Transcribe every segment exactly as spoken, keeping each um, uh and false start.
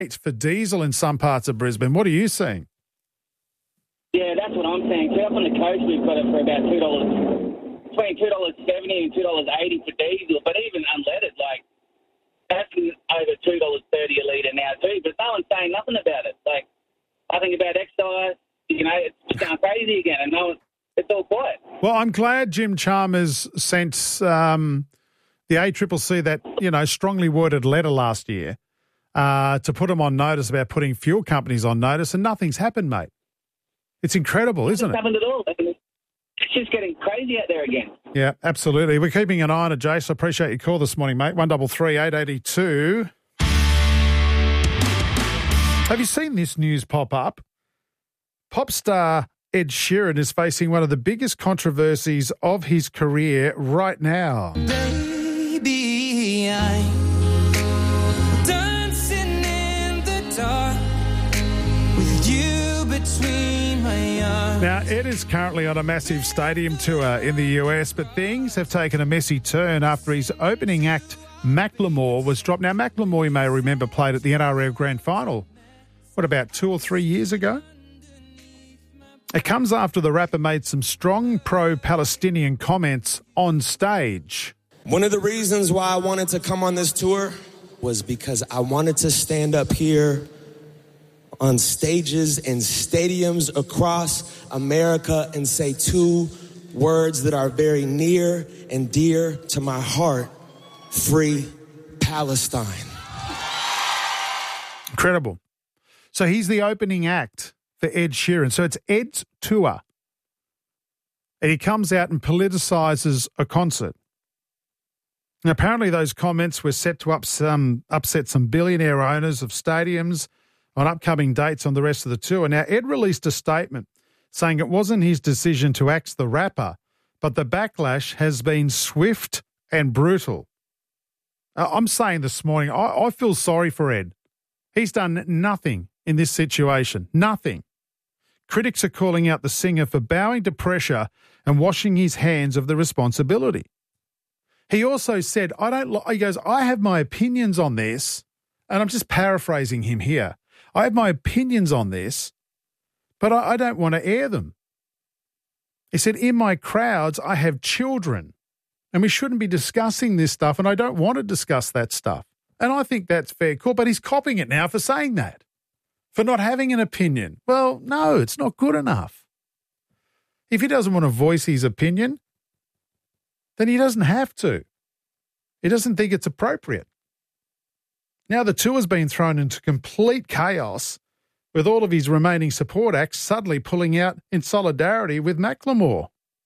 It's for diesel in some parts of Brisbane. What are you seeing? Yeah, that's what I'm saying. So up on the coast, we've got it for about two dollars, between two dollars seventy and two dollars eighty for diesel. But even unleaded, like, that's over two dollars thirty a litre now too. But no one's saying nothing about it. Like, I think about excise, you know, it's just going crazy again, and no one, it's all quiet. Well, I'm glad Jim Chalmers sent um, the A C C C that, you know, strongly worded letter last year uh, to put them on notice about putting fuel companies on notice, and nothing's happened, mate. It's incredible, isn't it? It's happened at all. It's just getting crazy out there again. Yeah, absolutely. We're keeping an eye on it, Jace. I appreciate your call this morning, mate. one double three eight eighty two. Have you seen this news pop up? Pop star Ed Sheeran is facing one of the biggest controversies of his career right now. Baby, I'm dancing in the dark with you between my arms. Now, Ed is currently on a massive stadium tour in the U S, but things have taken a messy turn after his opening act, Macklemore, was dropped. Now, Macklemore, you may remember, played at the N R L Grand Final, what, about two or three years ago? It comes after the rapper made some strong pro-Palestinian comments on stage. One of the reasons why I wanted to come on this tour was because I wanted to stand up here on stages and stadiums across America and say two words that are very near and dear to my heart: free Palestine. Incredible. So he's the opening act for Ed Sheeran. So it's Ed's tour. And he comes out and politicises a concert. And apparently those comments were set to up some, upset some billionaire owners of stadiums on upcoming dates on the rest of the tour. Now, Ed released a statement saying it wasn't his decision to axe the rapper, but the backlash has been swift and brutal. Uh, I'm saying this morning, I, I feel sorry for Ed. He's done nothing in this situation. Nothing. Critics are calling out the singer for bowing to pressure and washing his hands of the responsibility. He also said, I don't, li-, he goes, I have my opinions on this, and I'm just paraphrasing him here. I have my opinions on this, but I, I don't want to air them. He said, in my crowds, I have children, and we shouldn't be discussing this stuff, and I don't want to discuss that stuff. And I think that's fair call, but he's copying it now for saying that, for not having an opinion. Well, no, it's not good enough. If he doesn't want to voice his opinion, then he doesn't have to. He doesn't think it's appropriate. Now the tour's been thrown into complete chaos with all of his remaining support acts suddenly pulling out in solidarity with Macklemore.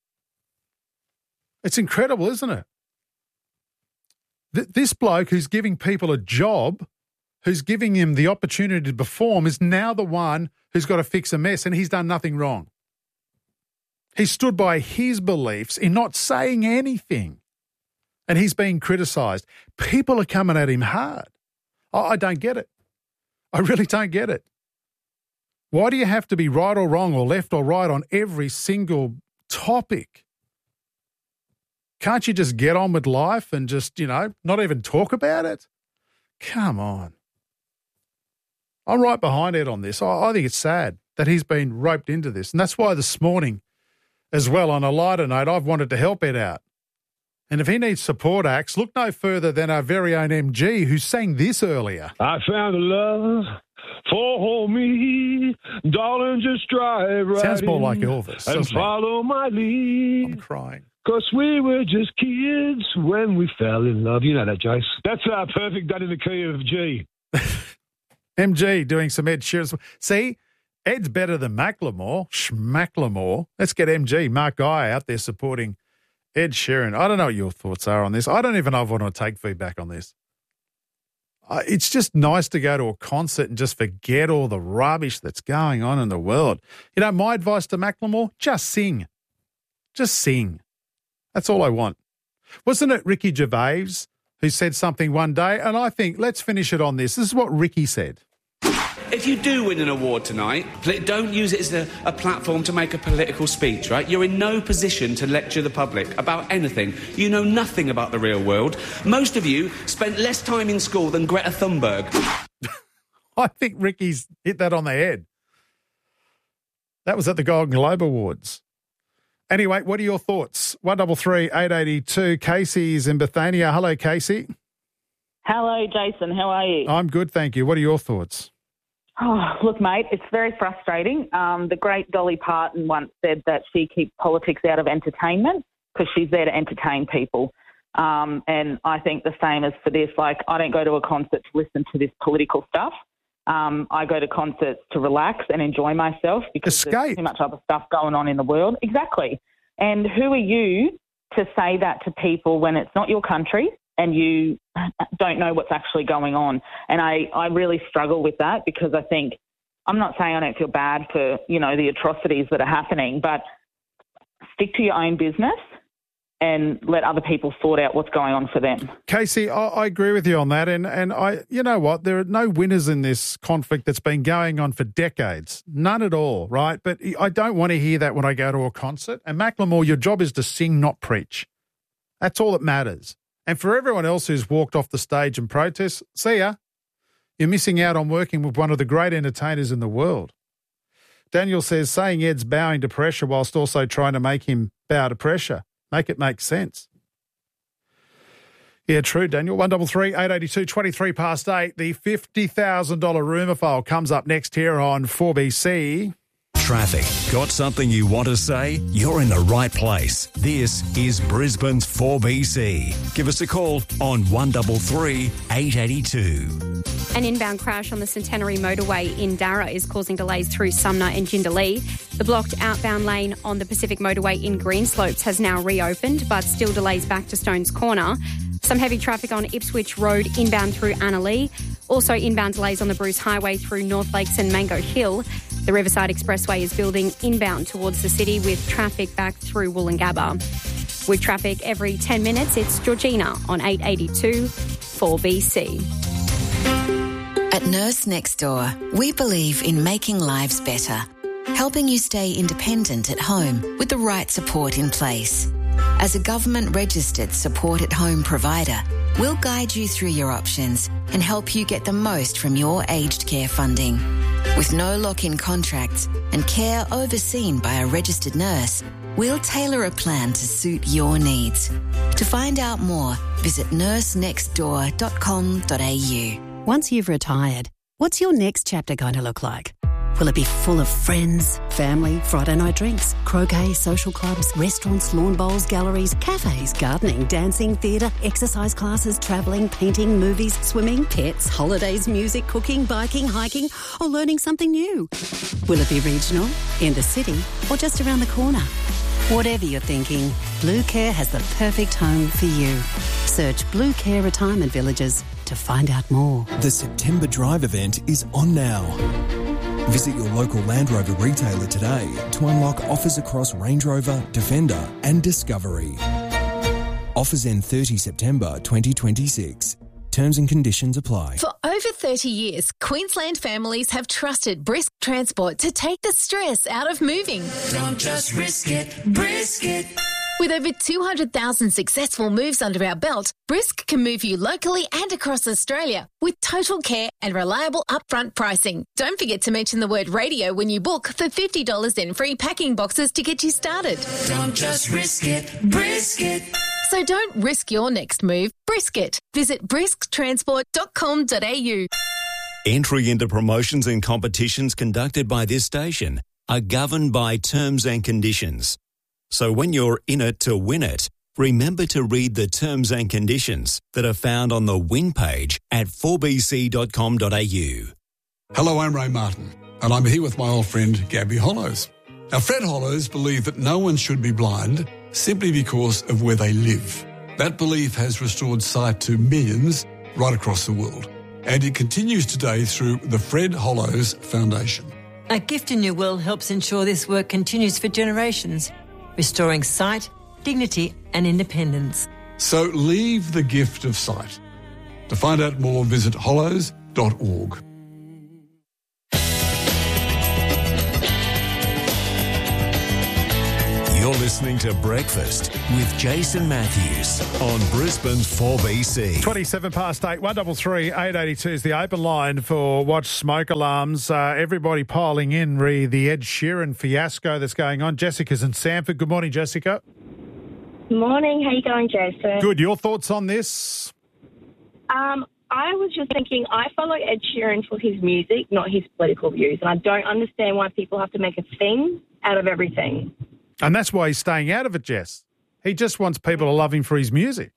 It's incredible, isn't it? Th- this bloke who's giving people a job, who's giving him the opportunity to perform, is now the one who's got to fix a mess, and he's done nothing wrong. He stood by his beliefs in not saying anything, and he's being criticised. People are coming at him hard. I, I don't get it. I really don't get it. Why do you have to be right or wrong or left or right on every single topic? Can't you just get on with life and just, you know, not even talk about it? Come on. I'm right behind Ed on this. I, I think it's sad that he's been roped into this. And that's why this morning, as well, on a lighter note, I've wanted to help Ed out. And if he needs support acts, look no further than our very own M G, who sang this earlier. I found a love for me, darling, just drive right Sounds more in like Elvis, and doesn't it? follow my lead. I'm crying. Because we were just kids when we fell in love. You know that, Jace. That's uh, perfect, done in the key of G. M G doing some Ed Sheeran. See, Ed's better than Macklemore. Schmacklemore. Let's get M G, Mark Guy, out there supporting Ed Sheeran. I don't know what your thoughts are on this. I don't even know if I want to take feedback on this. Uh, it's just nice to go to a concert and just forget all the rubbish that's going on in the world. You know, my advice to Macklemore, just sing. Just sing. That's all I want. Wasn't it Ricky Gervais who said something one day? And I think, let's finish it on this. This is what Ricky said. If you do win an award tonight, don't use it as a, a platform to make a political speech, right? You're in no position to lecture the public about anything. You know nothing about the real world. Most of you spent less time in school than Greta Thunberg. I think Ricky's hit that on the head. That was at the Golden Globe Awards. Anyway, what are your thoughts? one double three eight eight two. Casey's in Bethania. Hello, Casey. Hello, Jason. How are you? I'm good, thank you. What are your thoughts? Oh, look, mate, it's very frustrating. Um, the great Dolly Parton once said that she keeps politics out of entertainment because she's there to entertain people. Um, and I think the same as for this. Like, I don't go to a concert to listen to this political stuff. Um, I go to concerts to relax and enjoy myself because Escape. There's too much other stuff going on in the world. Exactly. And who are you to say that to people when it's not your country and you don't know what's actually going on? And I, I really struggle with that because I think, I'm not saying I don't feel bad for, you know, the atrocities that are happening, but stick to your own business and let other people sort out what's going on for them. Casey, I, I agree with you on that. And, and I, you know what? There are no winners in this conflict that's been going on for decades. None at all, right? But I don't want to hear that when I go to a concert. And Macklemore, your job is to sing, not preach. That's all that matters. And for everyone else who's walked off the stage and protest, see ya. You're missing out on working with one of the great entertainers in the world. Daniel says, saying Ed's bowing to pressure whilst also trying to make him bow to pressure. Make it make sense. Yeah, true, Daniel. one double three eight eight two, twenty-three past eight. The fifty thousand dollars rumour file comes up next here on four B C. Traffic. Got something you want to say? You're in the right place. This is Brisbane's four B C. Give us a call on one double three eight eight two. An inbound crash on the Centenary Motorway in Darra is causing delays through Sumner and Jindalee. The blocked outbound lane on the Pacific Motorway in Greenslopes has now reopened, but still delays back to Stones Corner. Some heavy traffic on Ipswich Road inbound through Annalee. Also inbound delays on the Bruce Highway through North Lakes and Mango Hill. The Riverside Expressway is building inbound towards the city with traffic back through Woolloongabba. With traffic every ten minutes, it's Georgina on eight eighty-two four B C. At Nurse Next Door, we believe in making lives better, helping you stay independent at home with the right support in place. As a government-registered support-at-home provider, we'll guide you through your options and help you get the most from your aged care funding. With no lock-in contracts and care overseen by a registered nurse, we'll tailor a plan to suit your needs. To find out more, visit nurse next door dot com dot a u. Once you've retired, what's your next chapter going to look like? Will it be full of friends, family, Friday night drinks, croquet, social clubs, restaurants, lawn bowls, galleries, cafes, gardening, dancing, theatre, exercise classes, travelling, painting, movies, swimming, pets, holidays, music, cooking, biking, hiking, or learning something new? Will it be regional, in the city, or just around the corner? Whatever you're thinking, Blue Care has the perfect home for you. Search Blue Care Retirement Villages to find out more. The September Drive event is on now. Visit your local Land Rover retailer today to unlock offers across Range Rover, Defender and Discovery. Offers end thirtieth September twenty twenty-six. Terms and conditions apply. For over thirty years, Queensland families have trusted Brisk Transport to take the stress out of moving. Don't just risk it, brisk it. With over two hundred thousand successful moves under our belt, Brisk can move you locally and across Australia with total care and reliable upfront pricing. Don't forget to mention the word radio when you book for fifty dollars in free packing boxes to get you started. Don't just risk it, brisk it. So don't risk your next move, brisk it. Visit brisk transport dot com dot a u. Entry into promotions and competitions conducted by this station are governed by terms and conditions. So when you're in it to win it, remember to read the terms and conditions that are found on the win page at four b c dot com dot a u. Hello, I'm Ray Martin, and I'm here with my old friend Gabby Hollows. Now, Fred Hollows believed that no one should be blind simply because of where they live. That belief has restored sight to millions right across the world, and it continues today through the Fred Hollows Foundation. A Gift in Your Will helps ensure this work continues for generations, restoring sight, dignity and independence. So leave the gift of sight. To find out more, visit hollows dot org. You're listening listening to Breakfast with Jason Matthews on Brisbane's four B C. twenty-seven past eight, one double three, eight eighty-two is the open line for Watch Smoke Alarms. Uh, everybody piling in re the Ed Sheeran fiasco that's going on. Jessica's in Sanford. Good morning, Jessica. Morning. How you going, Jason? Good. Your thoughts on this? Um, I was just thinking, I follow Ed Sheeran for his music, not his political views, and I don't understand why people have to make a thing out of everything. And that's why he's staying out of it, Jess. He just wants people to love him for his music.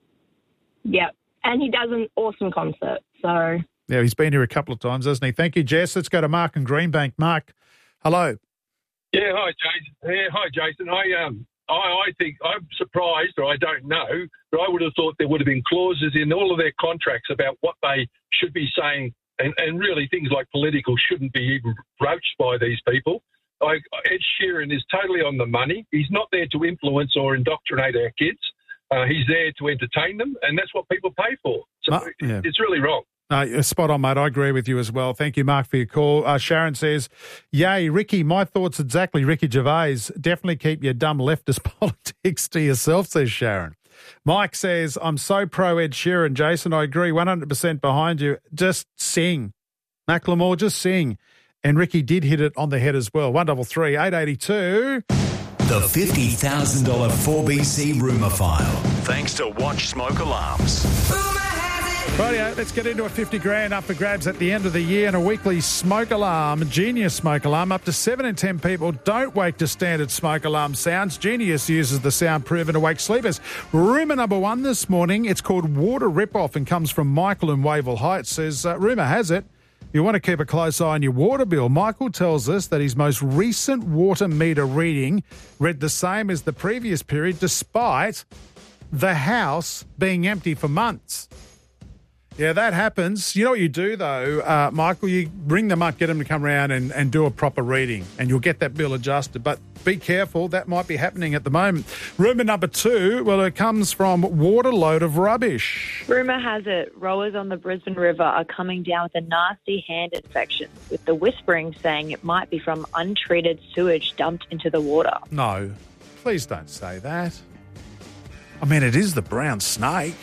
Yep. And he does an awesome concert, so... Yeah, he's been here a couple of times, hasn't he? Thank you, Jess. Let's go to Mark in Greenbank. Mark, hello. Yeah, hi, Jason. Yeah, hi, Jason. I um, I, I think I'm surprised, or I don't know, but I would have thought there would have been clauses in all of their contracts about what they should be saying, and, and really things like political shouldn't be even broached by these people. I, Ed Sheeran is totally on the money. He's not there to influence or indoctrinate our kids. Uh, he's there to entertain them, and that's what people pay for. So uh, yeah. It's really wrong. Uh, spot on, mate. I agree with you as well. Thank you, Mark, for your call. Uh, Sharon says, yay, Ricky, my thoughts exactly. Ricky Gervais, definitely keep your dumb leftist politics to yourself, says Sharon. Mike says, I'm so pro Ed Sheeran, Jason. I agree one hundred percent behind you. Just sing. Macklemore, just sing. And Ricky did hit it on the head as well. one double three, eight eighty-two. The fifty thousand dollars four B C rumour file. Thanks to Watch Smoke Alarms. Rightio, let's get into a fifty grand up for grabs at the end of the year and a weekly smoke alarm, Genius smoke alarm. Up to seven in ten people don't wake to standard smoke alarm sounds. Genius uses the sound proven to wake sleepers. Rumour number one this morning, it's called Water Ripoff and comes from Michael in Wavell Heights. Says, uh, rumour has it, you want to keep a close eye on your water bill. Michael tells us that his most recent water meter reading read the same as the previous period despite the house being empty for months. Yeah, that happens. You know what you do, though, uh, Michael? You bring them up, get them to come around and, and do a proper reading, and you'll get that bill adjusted. But be careful, that might be happening at the moment. Rumour number two, well, it comes from Waterload of Rubbish. Rumour has it, rowers on the Brisbane River are coming down with a nasty hand infection, with the whispering saying it might be from untreated sewage dumped into the water. No, please don't say that. I mean, it is the brown snake.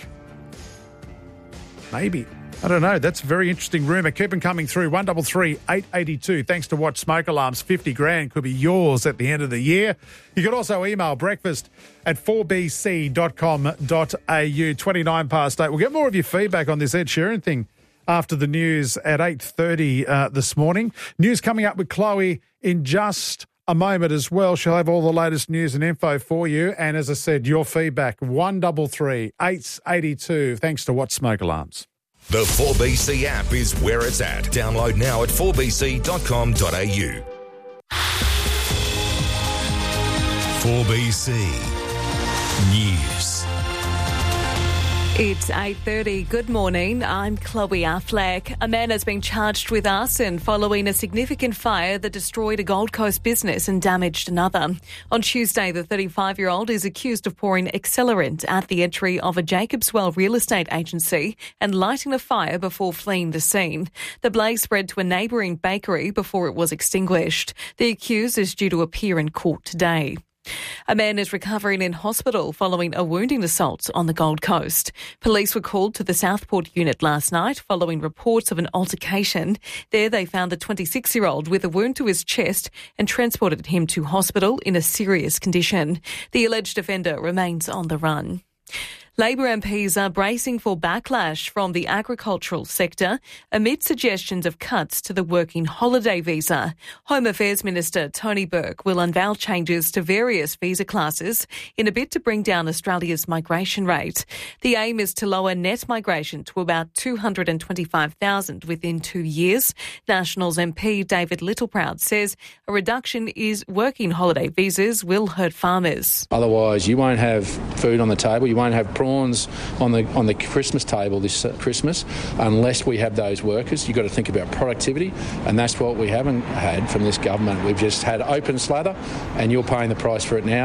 Maybe. I don't know. That's a very interesting rumour. Keep them coming through. one double three, eight eighty-two. Thanks to Watch Smoke Alarms. fifty grand could be yours at the end of the year. You could also email breakfast at four b c dot com dot a u. twenty-nine past eight. We'll get more of your feedback on this Ed Sheeran thing after the news at eight thirty uh, this morning. News coming up with Chloe in just a moment as well. She'll have all the latest news and info for you. And as I said, your feedback, one double three, eight eighty-two. Thanks to Watch Smoke Alarms. The four B C app is where it's at. Download now at four b c dot com dot a u. four B C News. It's eight thirty. Good morning. I'm Chloe Affleck. A man has been charged with arson following a significant fire that destroyed a Gold Coast business and damaged another. On Tuesday, the thirty-five-year-old is accused of pouring accelerant at the entry of a Jacobswell real estate agency and lighting a fire before fleeing the scene. The blaze spread to a neighbouring bakery before it was extinguished. The accused is due to appear in court today. A man is recovering in hospital following a wounding assault on the Gold Coast. Police were called to the Southport unit last night following reports of an altercation. There they found the twenty-six-year-old with a wound to his chest and transported him to hospital in a serious condition. The alleged offender remains on the run. Labor M Ps are bracing for backlash from the agricultural sector amid suggestions of cuts to the working holiday visa. Home Affairs Minister Tony Burke will unveil changes to various visa classes in a bid to bring down Australia's migration rate. The aim is to lower net migration to about two hundred twenty-five thousand within two years. Nationals M P David Littleproud says a reduction in working holiday visas will hurt farmers. Otherwise, you won't have food on the table, you won't have prawns on the on the Christmas table this Christmas unless we have those workers. You've got to think about productivity, and that's what we haven't had from this government. We've just had open slather, and you're paying the price for it now.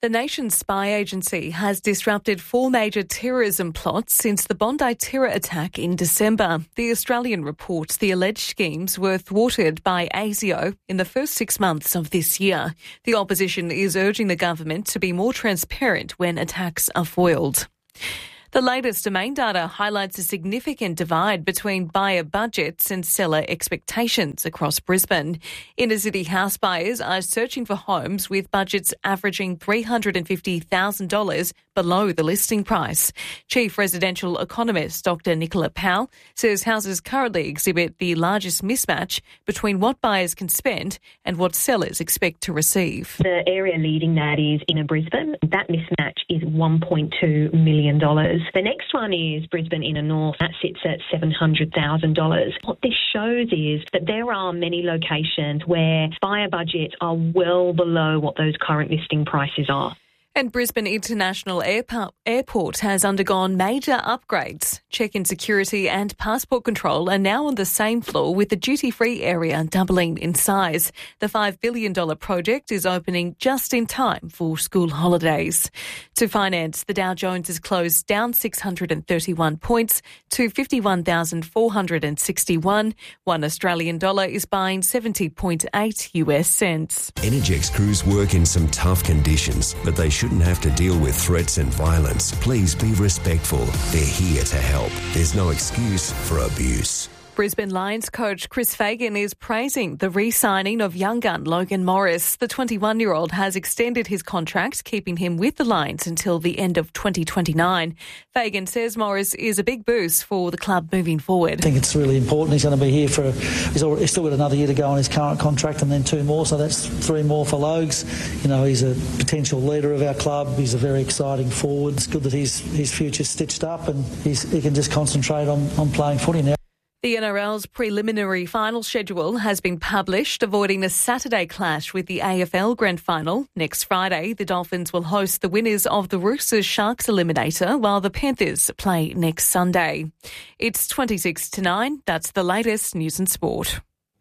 The nation's spy agency has disrupted four major terrorism plots since the Bondi terror attack in December. The Australian reports the alleged schemes were thwarted by ASIO in the first six months of this year. The opposition is urging the government to be more transparent when attacks are foiled. The latest Domain data highlights a significant divide between buyer budgets and seller expectations across Brisbane. Inner-city house buyers are searching for homes with budgets averaging three hundred fifty thousand dollars below the listing price. Chief residential economist Doctor Nicola Powell says houses currently exhibit the largest mismatch between what buyers can spend and what sellers expect to receive. The area leading that is Inner Brisbane. That mismatch is one point two million dollars. The next one is Brisbane Inner North. That sits at seven hundred thousand dollars. What this shows is that there are many locations where buyer budgets are well below what those current listing prices are. And Brisbane International Airport has undergone major upgrades. Check-in security and passport control are now on the same floor, with the duty-free area doubling in size. The five billion dollars project is opening just in time for school holidays. To finance, the Dow Jones has closed down six hundred thirty-one points to fifty-one thousand four hundred sixty-one. One Australian dollar is buying seventy point eight U S cents. Energex crews work in some tough conditions, but they shouldn't have to deal with threats and violence. Please be respectful. They're here to help. There's no excuse for abuse. Brisbane Lions coach Chris Fagan is praising the re-signing of young gun Logan Morris. The twenty-one-year-old has extended his contract, keeping him with the Lions until the end of twenty twenty-nine. Fagan says Morris is a big boost for the club moving forward. I think it's really important. He's going to be here for, he's, already, he's still got another year to go on his current contract and then two more, so that's three more for Logs. You know, he's a potential leader of our club. He's a very exciting forward. It's good that his, his future's stitched up and he's, he can just concentrate on, on playing footy now. The N R L's preliminary final schedule has been published, avoiding a Saturday clash with the A F L Grand Final. Next Friday, the Dolphins will host the winners of the Roosters Sharks Eliminator, while the Panthers play next Sunday. It's twenty-six to nine. That's the latest news and sport.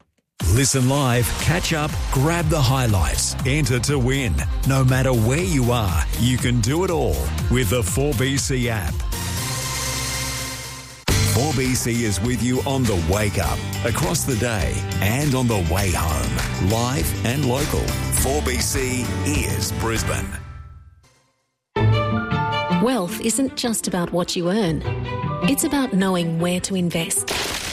Listen live, catch up, grab the highlights, enter to win. No matter where you are, you can do it all with the four B C app. four B C is with you on the wake up, across the day, and on the way home. Live and local. four B C is Brisbane. Wealth isn't just about what you earn. It's about knowing where to invest.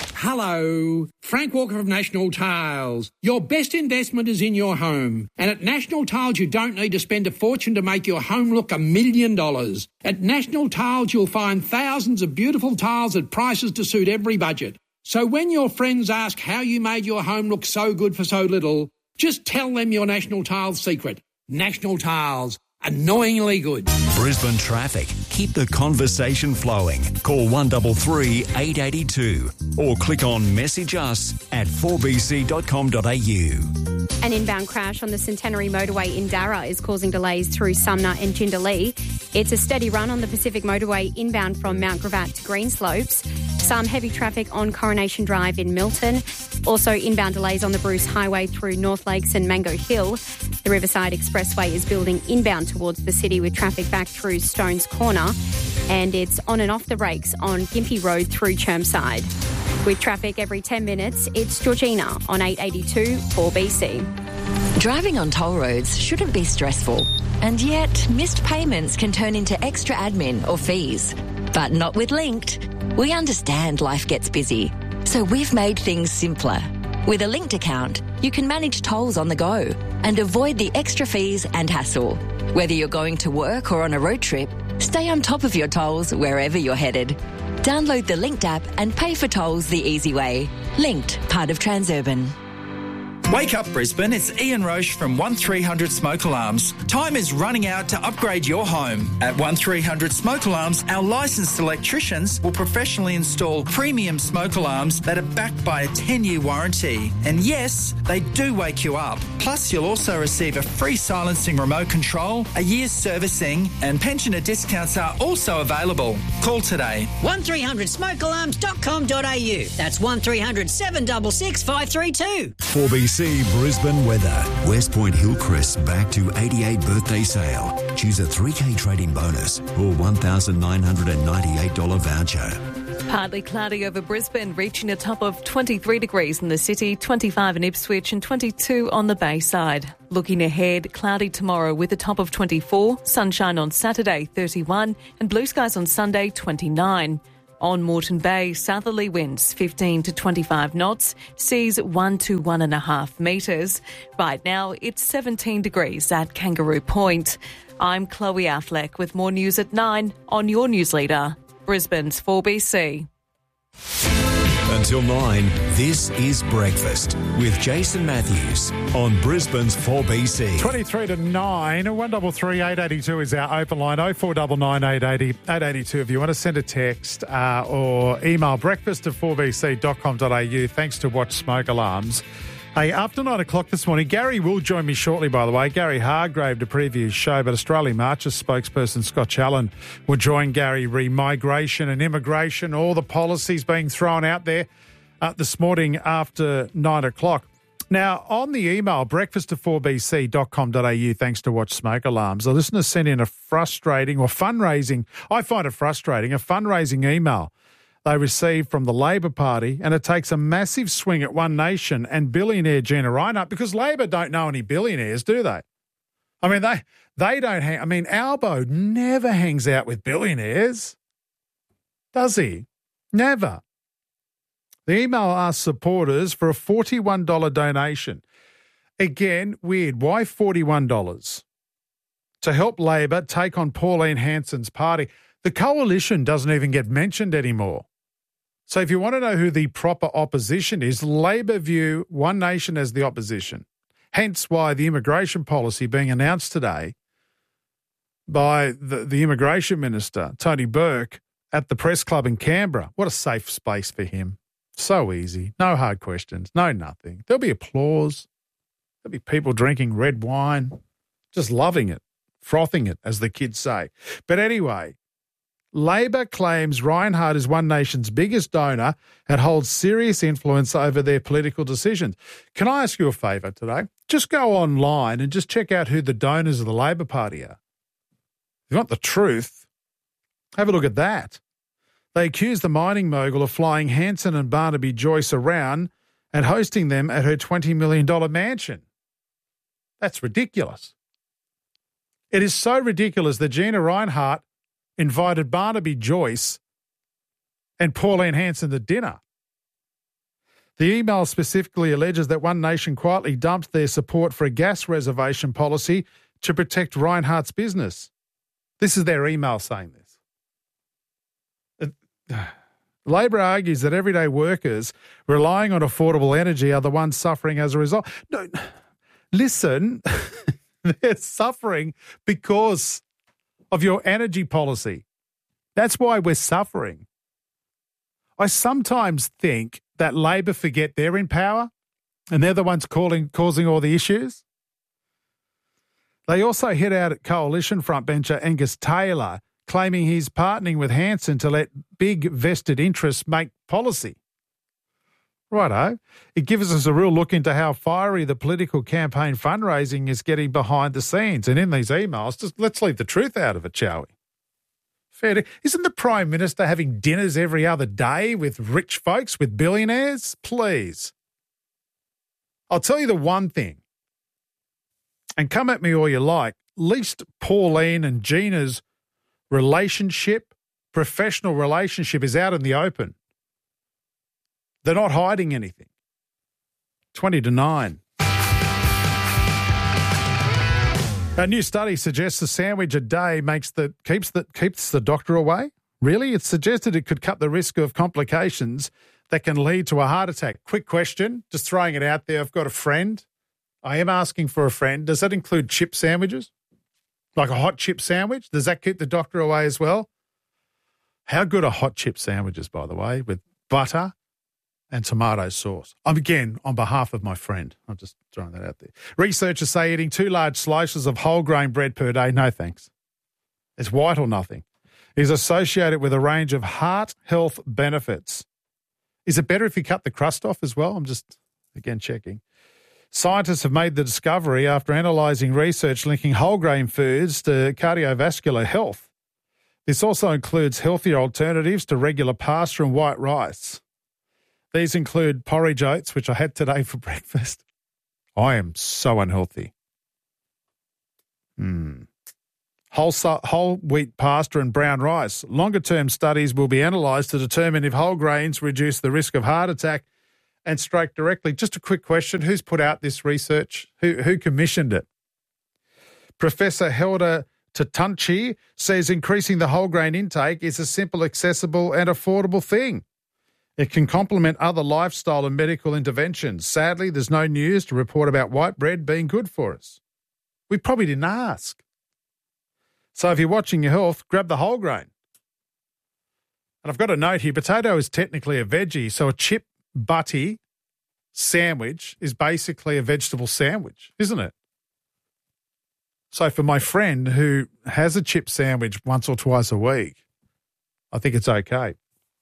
Hello, Frank Walker of National Tiles. Your best investment is in your home. And at National Tiles, you don't need to spend a fortune to make your home look a million dollars. At National Tiles, you'll find thousands of beautiful tiles at prices to suit every budget. So when your friends ask how you made your home look so good for so little, just tell them your National Tiles secret. National Tiles. Annoyingly good. Brisbane traffic. Keep the conversation flowing. Call one three three, eight eight two or click on message us at four b c dot com dot a u. An inbound crash on the Centenary Motorway in Darra is causing delays through Sumner and Jindalee. It's a steady run on the Pacific Motorway inbound from Mount Gravatt to Greenslopes. Some heavy traffic on Coronation Drive in Milton. Also inbound delays on the Bruce Highway through North Lakes and Mango Hill. The Riverside Expressway is building inbound towards the city with traffic back through Stones Corner. And it's on and off the brakes on Gympie Road through Chermside. With traffic every ten minutes, it's Georgina on eight eighty-two four B C. Driving on toll roads shouldn't be stressful. And yet, missed payments can turn into extra admin or fees. But not with Linked. We understand life gets busy, so we've made things simpler. With a Linked account, you can manage tolls on the go and avoid the extra fees and hassle. Whether you're going to work or on a road trip, stay on top of your tolls wherever you're headed. Download the Linked app and pay for tolls the easy way. Linked, part of Transurban. Wake up Brisbane, it's Ian Roche from one three hundred Smoke Alarms. Time is running out to upgrade your home. At one three hundred Smoke Alarms, our licensed electricians will professionally install premium smoke alarms that are backed by a ten-year warranty. And yes, they do wake you up. Plus, you'll also receive a free silencing remote control, a year's servicing, and pensioner discounts are also available. Call today. one three hundred smoke alarms dot com dot a u. That's one three hundred seven six six five three two. four B C Brisbane weather. West Point Hillcrest back to eighty-eight birthday sale. Choose a three K trading bonus or one thousand nine hundred ninety-eight dollars voucher. Partly cloudy over Brisbane, reaching a top of twenty-three degrees in the city, twenty-five in Ipswich and twenty-two on the Bayside. Looking ahead, cloudy tomorrow with a top of twenty-four, sunshine on Saturday, thirty-one, and blue skies on Sunday, twenty-nine. On Moreton Bay, southerly winds fifteen to twenty-five knots, seas one to one and a half metres. Right now, it's seventeen degrees at Kangaroo Point. I'm Chloe Affleck with more news at nine on your news leader, Brisbane's four B C. Until nine, this is Breakfast with Jason Matthews on Brisbane's four B C. twenty-three to nine, one three three, eight eight two is our open line, oh four nine nine, eight eight zero, eight eight two if you want to send a text uh, or email breakfast at four b c dot com dot a u. Thanks to Watch Smoke Alarms. Hey, after nine o'clock this morning, Gary will join me shortly, by the way. Gary Hargrave to preview his show, but Australian Marches spokesperson Scott Challen will join Gary re migration and immigration, all the policies being thrown out there uh, this morning after nine o'clock. Now, on the email, breakfast at four b c dot com dot a u, thanks to Watch Smoke Alarms, a listener sent in a frustrating or fundraising, I find it frustrating, a fundraising email they received from the Labor Party, and it takes a massive swing at One Nation and billionaire Gina Rinehart, because Labor don't know any billionaires, do they? I mean, they they don't hang, I mean, Albo never hangs out with billionaires, does he? Never. The email asks supporters for a forty-one dollars donation. Again, weird. Why forty-one dollars? To help Labor take on Pauline Hanson's party. The coalition doesn't even get mentioned anymore. So if you want to know who the proper opposition is, Labor view One Nation as the opposition. Hence why the immigration policy being announced today by the, the immigration minister, Tony Burke, at the press club in Canberra. What a safe space for him. So easy. No hard questions. No nothing. There'll be applause. There'll be people drinking red wine, just loving it, frothing it, as the kids say. But anyway, Labor claims Rinehart is One Nation's biggest donor and holds serious influence over their political decisions. Can I ask you a favour today? Just go online and just check out who the donors of the Labor Party are. If you want the truth, have a look at that. They accuse the mining mogul of flying Hanson and Barnaby Joyce around and hosting them at her twenty million dollars mansion. That's ridiculous. It is so ridiculous that Gina Rinehart invited Barnaby Joyce and Pauline Hanson to dinner. The email specifically alleges that One Nation quietly dumped their support for a gas reservation policy to protect Rinehart's business. This is their email saying this. Labor argues that everyday workers relying on affordable energy are the ones suffering as a result. No, listen, they're suffering because of your energy policy. That's why we're suffering. I sometimes think that Labor forget they're in power and they're the ones calling, causing all the issues. They also hit out at coalition frontbencher Angus Taylor, claiming he's partnering with Hanson to let big vested interests make policy. Righto. It gives us a real look into how fiery the political campaign fundraising is getting behind the scenes. And in these emails, just let's leave the truth out of it, shall we? Fair to, isn't the Prime Minister having dinners every other day with rich folks, with billionaires? Please. I'll tell you the one thing, and come at me all you like, at least Pauline and Gina's relationship, professional relationship is out in the open. They're not hiding anything. twenty to nine. A new study suggests a sandwich a day makes the keeps the keeps the doctor away. Really? It's suggested it could cut the risk of complications that can lead to a heart attack. Quick question, just throwing it out there. I've got a friend. I am asking for a friend. Does that include chip sandwiches? Like a hot chip sandwich? Does that keep the doctor away as well? How good are hot chip sandwiches, by the way, with butter and tomato sauce? I'm again, on behalf of my friend. I'm just throwing that out there. Researchers say eating two large slices of whole grain bread per day, no thanks. It's white or nothing. Is associated with a range of heart health benefits. Is it better if you cut the crust off as well? I'm just Again, checking. Scientists have made the discovery after analysing research linking whole grain foods to cardiovascular health. This also includes healthier alternatives to regular pasta and white rice. These include porridge oats, which I had today for breakfast. I am so unhealthy. Hmm. Whole, whole wheat pasta and brown rice. Longer-term studies will be analysed to determine if whole grains reduce the risk of heart attack and stroke directly. Just a quick question. Who's put out this research? Who, who commissioned it? Professor Helder Tatunchi says increasing the whole grain intake is a simple, accessible and affordable thing. It can complement other lifestyle and medical interventions. Sadly, there's no news to report about white bread being good for us. We probably didn't ask. So if you're watching your health, grab the whole grain. And I've got a note here. Potato is technically a veggie, so a chip butty sandwich is basically a vegetable sandwich, isn't it? So for my friend who has a chip sandwich once or twice a week, I think it's okay.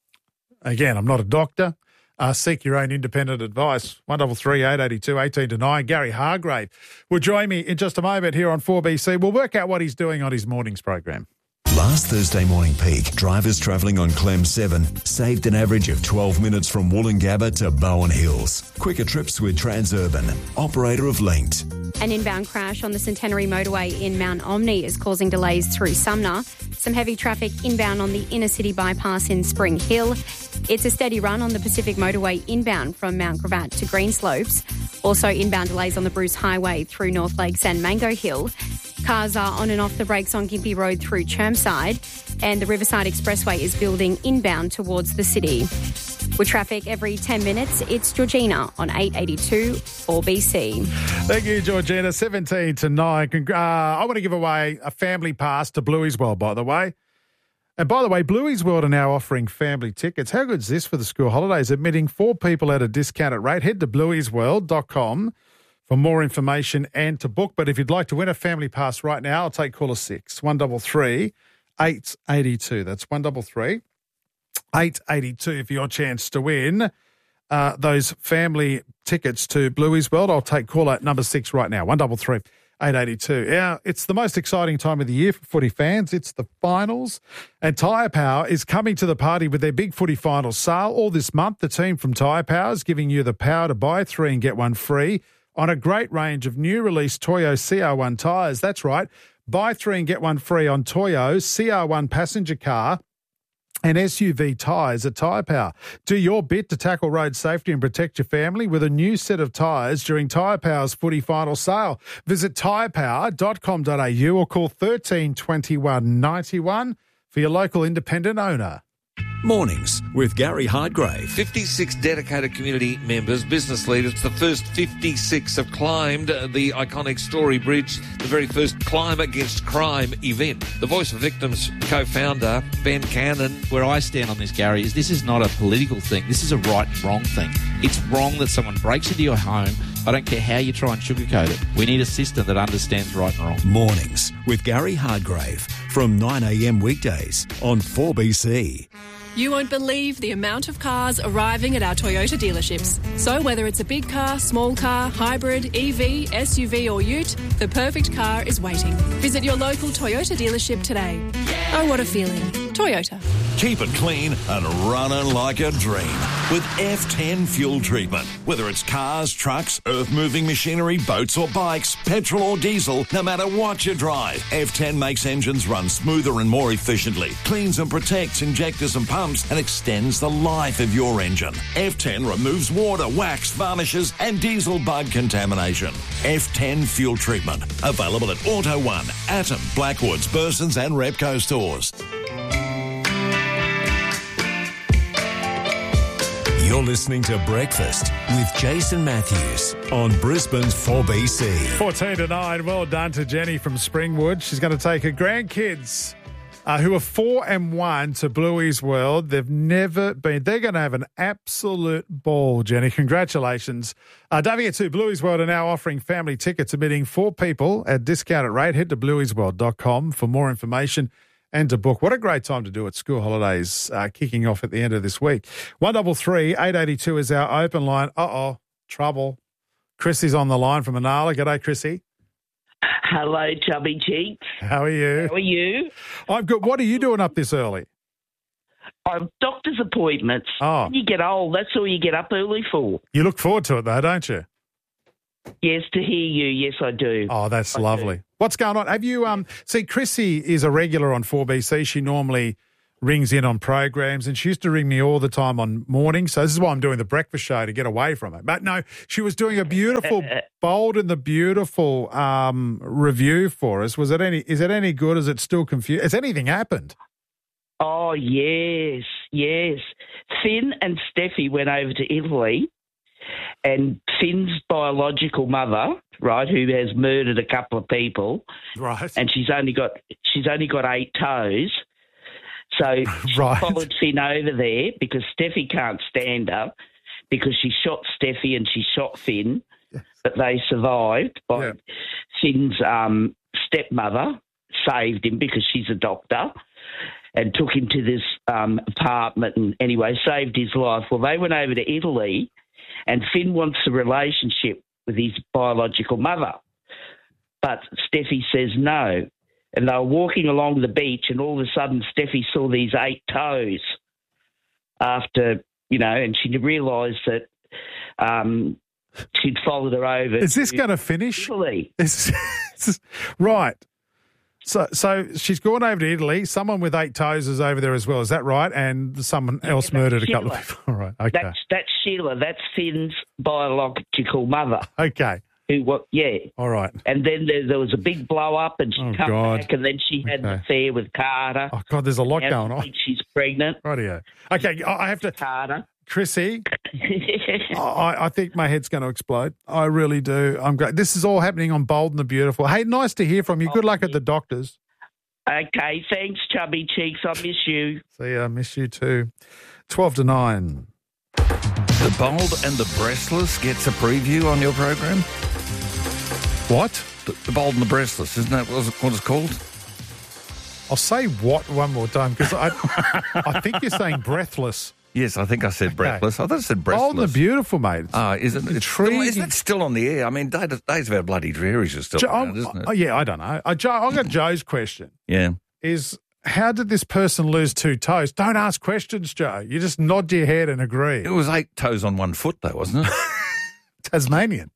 Again, I'm not a doctor. Uh, seek your own independent advice. one three three, eight eight two, eighteen to nine. Gary Hargrave will join me in just a moment here on four B C. We'll work out what he's doing on his mornings program. Last Thursday morning peak, drivers travelling on Clem seven saved an average of twelve minutes from Wollongabba to Bowen Hills. Quicker trips with Transurban, operator of Linked. An inbound crash on the Centenary motorway in Mount Omni is causing delays through Sumner. Some heavy traffic inbound on the inner city bypass in Spring Hill. It's a steady run on the Pacific motorway inbound from Mount Gravatt to Greenslopes. Also inbound delays on the Bruce Highway through North Lakes and Mango Hill. Cars are on and off the brakes on Gympie Road through Chermside, and the Riverside Expressway is building inbound towards the city. With traffic every ten minutes, it's Georgina on eight eighty-two four B C. Thank you, Georgina. seventeen to nine. Uh, I want to give away a family pass to Bluey's World, by the way. And by the way, Bluey's World are now offering family tickets. How good is this for the school holidays? Admitting four people at a discounted rate. Head to blueys world dot com for more information and to book. But if you'd like to win a family pass right now, I'll take caller six, one three three, eight eight two. That's one three three, eight eight two for your chance to win uh, those family tickets to Bluey's World. I'll take caller number six right now, one three three, eight eight two. Yeah, it's the most exciting time of the year for footy fans. It's the finals, and Tyre Power is coming to the party with their big footy finals sale all this month. The team from Tyre Power is giving you the power to buy three and get one free on a great range of new release Toyo C R one tyres. That's right. Buy three and get one free on Toyo C R one passenger car and S U V tyres at Tyre Power. Do your bit to tackle road safety and protect your family with a new set of tyres during Tyre Power's footy final sale. Visit tyre power dot com dot a u or call one three two one, nine one for your local independent owner. Mornings with Gary Hargrave. fifty-six dedicated community members, business leaders. The first fifty-six have climbed the iconic Story Bridge, the very first Climb Against Crime event. The Voice of Victims co-founder, Ben Cannon. Where I stand on this, Gary, is this is not a political thing. This is a right and wrong thing. It's wrong that someone breaks into your home. I don't care how you try and sugarcoat it. We need a system that understands right and wrong. Mornings with Gary Hargrave from nine a.m. weekdays on four B C. You won't believe the amount of cars arriving at our Toyota dealerships. So whether it's a big car, small car, hybrid, E V, S U V or ute, the perfect car is waiting. Visit your local Toyota dealership today. Oh, what a feeling. Toyota. Keep it clean and running like a dream with F ten fuel treatment. Whether it's cars, trucks, earth-moving machinery, boats or bikes, petrol or diesel, no matter what you drive, F ten makes engines run smoother and more efficiently, cleans and protects injectors and pumps, and extends the life of your engine. F ten removes water, wax, varnishes, and diesel bug contamination. F ten fuel treatment. Available at Auto One, Atom, Blackwoods, Bursons, and Repco stores. You're listening to Breakfast with Jason Matthews on Brisbane's four B C. fourteen to nine. Well done to Jenny from Springwood. She's going to take her grandkids uh, who are four and one to Bluey's World. They've never been. They're going to have an absolute ball, Jenny. Congratulations. Uh, don't forget too, Bluey's World are now offering family tickets, admitting four people at discounted rate. Head to blueys world dot com for more information and to book. What a great time to do it. School holidays uh, kicking off at the end of this week. one three three, eight eight two is our open line. Uh-oh. trouble. Chrissy's on the line from Inala. G'day, Chrissy. Hello, Chubby Cheeks. How are you? How are you? I'm good. What are you doing up this early? I'm doctor's appointments. Oh. When you get old, that's all you get up early for. You look forward to it, though, don't you? Yes, to hear you. Yes, I do. Oh, that's I lovely. do. What's going on? Have you um? See, Chrissy is a regular on four B C. She normally rings in on programs, and she used to ring me all the time on mornings. So this is why I'm doing the breakfast show, to get away from it. But no, she was doing a beautiful, Bold and the Beautiful um, review for us. Was it any? Is it any good? Is it still confused? Has anything happened? Oh, yes, yes. Finn and Steffi went over to Italy, and Finn's biological mother, right, who has murdered a couple of people, right, and she's only got she's only got eight toes. So she Right. followed Finn over there because Steffi can't stand her, because she shot Steffi and she shot Finn, but they survived by Finn's um, stepmother saved him because she's a doctor and took him to this um, apartment and anyway saved his life. Well, they went over to Italy and Finn wants a relationship with his biological mother, but Steffi says no. And they were walking along the beach, and all of a sudden Steffi saw these eight toes after, you know, and she realised that um, she'd followed her over. Is this to going to finish? Italy. Is, is- right. So, so she's gone over to Italy. Someone with eight toes is over there as well. Is that right? And someone else murdered a couple of Sheila. people. All right. Okay. That's, that's Sheila. That's Finn's biological mother. Okay. Who? What? Yeah. All right. And then there, there was a big blow up, and she Oh, come God. back, and then she had an Okay. affair with Carter. Oh, God, there's a lot Now going she on. thinks She's pregnant. Rightio. Okay, I I have to. Carter. Chrissy, I, I think my head's going to explode. I really do. I'm great. This is all happening on Bold and the Beautiful. Hey, nice to hear from you. Good luck at the doctors. Okay, thanks, Chubby Cheeks. I miss you. See ya. I miss you too. twelve to nine. The Bold and the Breastless gets a preview on your program? What? The, the Bold and the Breastless, isn't that what it's called? I'll say what one more time because I, I think you're saying breathless. Yes, I think I said breathless. I thought I said breathless. Bold and the Beautiful, mate. It's Ah, is it? It's still, intriguing. isn't it still on the air? I mean, days, days of our bloody drearies are still Jo- around, I'm- isn't it? oh, yeah, I don't know. I, Joe, I got Joe's question. Yeah. Is how did this person lose two toes? Don't ask questions, Joe. You just nod your head and agree. It was eight toes on one foot, though, wasn't it? Tasmanian.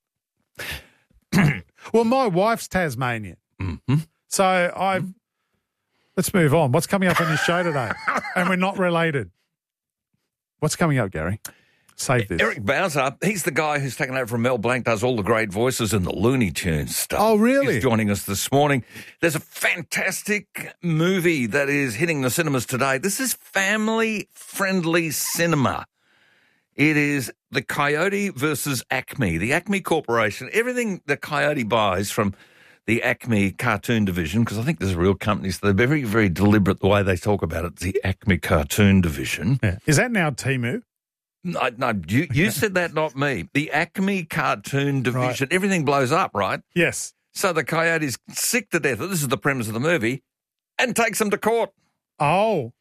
Well, my wife's Tasmanian. Mm-hmm. So I've. Let's move on. What's coming up on this show today? And we're not related. What's coming up, Gary? Save this. Eric Bowser, he's the guy who's taken over from Mel Blanc, does all the great voices in the Looney Tunes stuff. Oh, really? He's joining us this morning. There's a fantastic movie that is hitting the cinemas today. This is family-friendly cinema. It is the Coyote versus Acme, the Acme Corporation. Everything the Coyote buys from the Acme cartoon division, because I think there's a real company, so they're very, very deliberate the way they talk about it, the Acme cartoon division. Yeah. Is that now Temu? No, no you, you said that, not me. The Acme cartoon division, everything blows up, right? Yes. So the Coyote's sick to death. This is the premise of the movie, and takes them to court. Oh.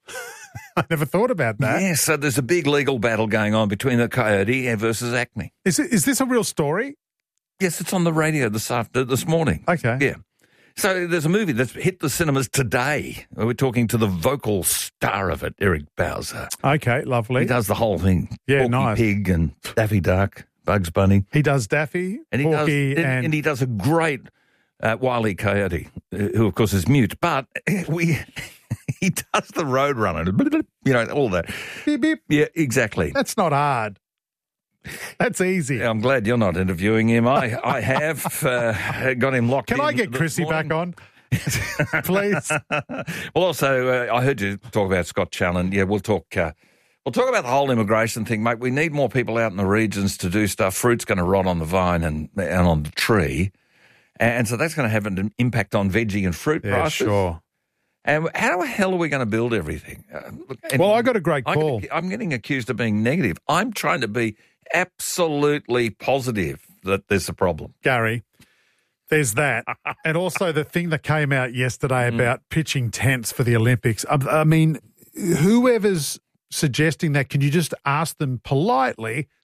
I never thought about that. Yeah, so there's a big legal battle going on between the Coyote versus Acme. Is it, is this a real story? Yes, it's on the radio this after this morning. Okay. Yeah. So there's a movie that's hit the cinemas today. We're talking to the vocal star of it, Eric Bowser. Okay, lovely. He does the whole thing. Yeah, Porky nice. Pig and Daffy Duck, Bugs Bunny. He does Daffy, And he Porky, does, and, and, and he does a great uh, Wile E. Coyote, uh, who of course is mute, but we he does the Roadrunner, you know, all that. Beep, beep. Yeah, exactly. That's not hard. That's easy. I'm glad you're not interviewing him. I I have uh, got him locked Can in. I get this Chrissy morning. back on? Please. Well, also, uh, I heard you talk about Scott Challen. Yeah, we'll talk. Uh, we'll talk about the whole immigration thing, mate. We need more people out in the regions to do stuff. Fruit's going to rot on the vine and and on the tree, and so that's going to have an impact on veggie and fruit Yeah, prices. sure. And how the hell are we going to build everything? Uh, look, and Well, I got a great I call. get- I'm getting accused of being negative. I'm trying to be absolutely positive that there's a problem. Gary, there's that. And also the thing that came out yesterday about pitching tents for the Olympics. I, I mean, whoever's suggesting that, can you just ask them politely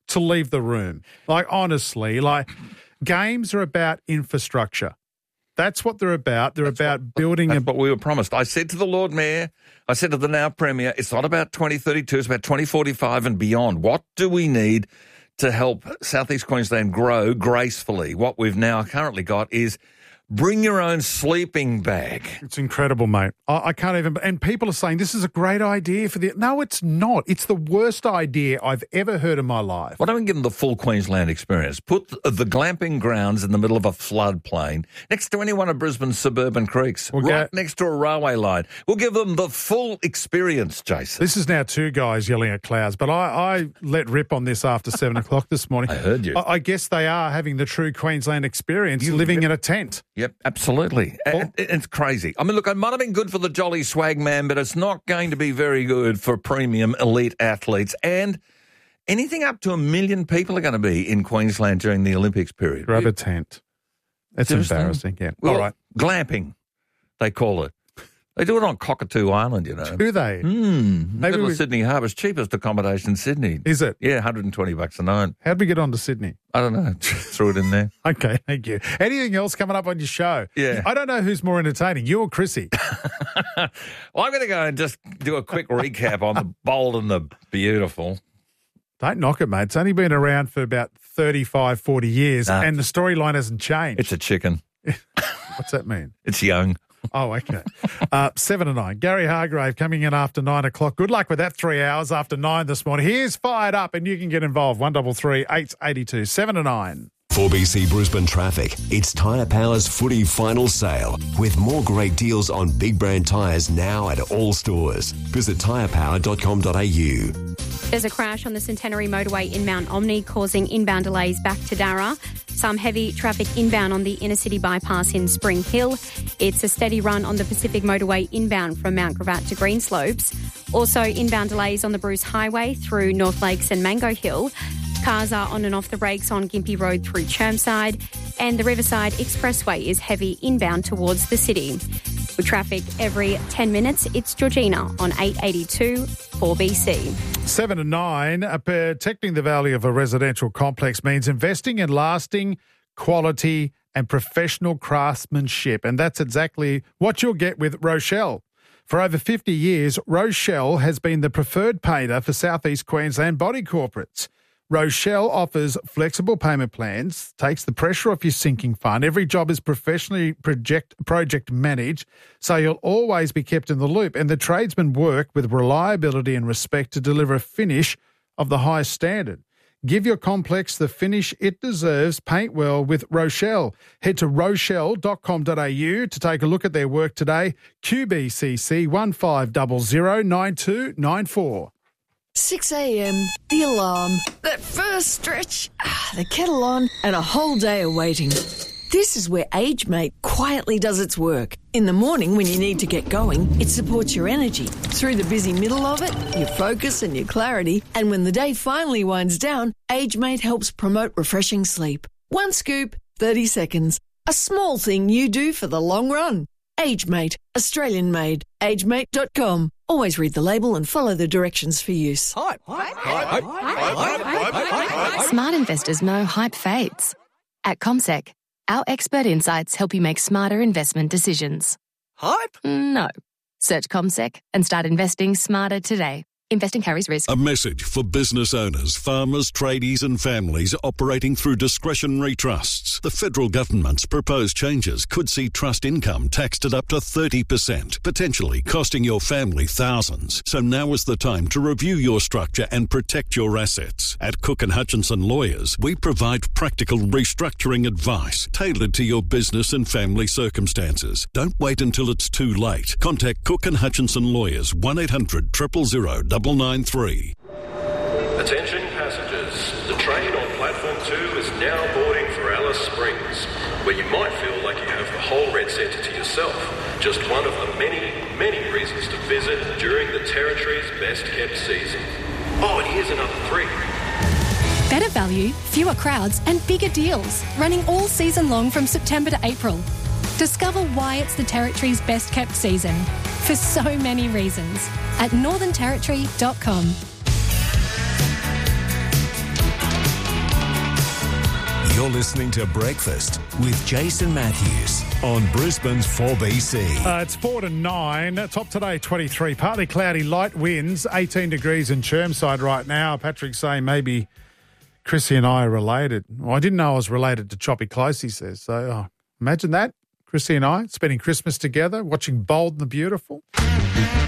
to leave the room. Like, honestly, like, games are about infrastructure. That's what they're about. They're that's about what, building... That's a... what we were promised. I said to the Lord Mayor, I said to the now Premier, it's not about twenty thirty-two, it's about twenty forty-five and beyond. What do we need to help South East Queensland grow gracefully? What we've now currently got is bring your own sleeping bag. It's incredible, mate. I, I can't even... And people are saying this is a great idea for the... No, it's not. It's the worst idea I've ever heard in my life. Why don't we give them the full Queensland experience? Put the, the glamping grounds in the middle of a floodplain next to any one of Brisbane's suburban creeks, we'll right get... next to a railway line. We'll give them the full experience, Jason. This is now two guys yelling at clouds, but I, I let rip on this after seven o'clock this morning. I heard you. I, I guess they are having the true Queensland experience, you, living in a tent. Yep, absolutely. Oh. It's crazy. I mean, look, it might have been good for the Jolly Swag Man, but it's not going to be very good for premium elite athletes. And anything up to a million people are going to be in Queensland during the Olympics period. Grab a tent. That's embarrassing, yeah. Well, all right. Glamping, they call it. They do it on Cockatoo Island, you know. Do they? Mm, Maybe we... Sydney Harbour's cheapest accommodation in Sydney. Is it? Yeah, one hundred twenty bucks a night. How'd we get on to Sydney? I don't know. Threw it in there. Okay, thank you. Anything else coming up on your show? Yeah. I don't know who's more entertaining, you or Chrissy. Well, I'm going to go and just do a quick recap on the bold and the beautiful. Don't knock it, mate. It's only been around for about thirty-five, forty years, nah. and the storyline hasn't changed. It's a chicken. What's that mean? It's young. Oh, okay. Uh, seven to nine. Gary Hargrave coming in after nine o'clock. Good luck with that three hours after nine this morning. Here's Fired Up, and you can get involved. One double three eight eighty two. Seven to nine. four B C Brisbane traffic. It's Tyre Power's footy final sale with more great deals on big brand tyres now at all stores. Visit tyre power dot com dot a u. There's a crash on the Centenary Motorway in Mount Omni causing inbound delays back to Darra. Some heavy traffic inbound on the inner city bypass in Spring Hill. It's a steady run on the Pacific Motorway inbound from Mount Gravatt to Greenslopes. Also inbound delays on the Bruce Highway through North Lakes and Mango Hill. Cars are on and off the brakes on Gympie Road through Chermside. And the Riverside Expressway is heavy inbound towards the city. With traffic every ten minutes, it's Georgina on eight eighty-two four B C. seven to nine. Uh, protecting the value of a residential complex means investing in lasting quality and professional craftsmanship. And that's exactly what you'll get with Rochelle. For over fifty years, Rochelle has been the preferred painter for South East Queensland body corporates. Rochelle offers flexible payment plans, takes the pressure off your sinking fund. Every job is professionally project, project managed, so you'll always be kept in the loop. And the tradesmen work with reliability and respect to deliver a finish of the highest standard. Give your complex the finish it deserves. Paint well with Rochelle. Head to rochelle dot com dot a u to take a look at their work today. Q B C C one five zero zero nine two nine four. six a.m, the alarm, that first stretch, the kettle on, and a whole day of waiting. This is where AgeMate quietly does its work. In the morning when you need to get going, it supports your energy. Through the busy middle of it, your focus and your clarity. And when the day finally winds down, AgeMate helps promote refreshing sleep. One scoop, thirty seconds. A small thing you do for the long run. AgeMate, Australian made. age mate dot com. Always read the label and follow the directions for use. Hype. Hype. Hype. Hype. Hype. Smart investors know hype fades. At CommSec, our expert insights help you make smarter investment decisions. Hype? No. Search CommSec and start investing smarter today. Investing carries risk. A message for business owners, farmers, tradies and families operating through discretionary trusts. The federal government's proposed changes could see trust income taxed at up to thirty percent, potentially costing your family thousands. So now is the time to review your structure and protect your assets. At Cook and Hutchinson Lawyers, we provide practical restructuring advice tailored to your business and family circumstances. Don't wait until it's too late. Contact Cook and Hutchinson Lawyers, one eight hundred, zero zero zero, nine nine three. Attention passengers, the train on platform two is now boarding for Alice Springs, where you might feel like you have the whole Red Centre to yourself. Just one of the many, many reasons to visit during the Territory's best kept season. Oh, and here's another three. Better value, fewer crowds and bigger deals, running all season long from September to April. Discover why it's the Territory's best kept season, for so many reasons, at northern territory dot com. You're listening to Breakfast with Jason Matthews on Brisbane's four B C. Uh, it's four to nine. Top today, twenty-three. Partly cloudy, light winds, eighteen degrees in Chermside right now. Patrick's saying maybe Chrissy and I are related. Well, I didn't know I was related to Choppy Close, he says. So oh, imagine that. Chrissy and I spending Christmas together, watching Bold and the Beautiful.